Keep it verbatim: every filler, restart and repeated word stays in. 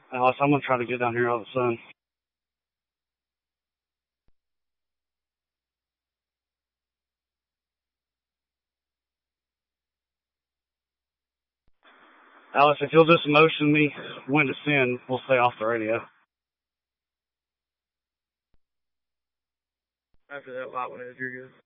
Alice, I'm gonna try to get down here all of a sudden. Alice, if you'll just motion me when to send, we'll stay off the radio. After that light one is, you're good.